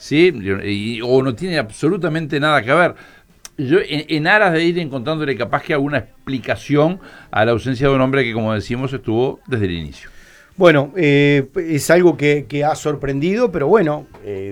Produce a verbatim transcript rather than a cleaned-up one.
¿sí? Y, o no tiene absolutamente nada que ver. Yo, en, en aras de ir encontrándole capaz que alguna explicación a la ausencia de un hombre que, como decimos, estuvo desde el inicio. Bueno, eh, es algo que, que ha sorprendido, pero bueno, eh,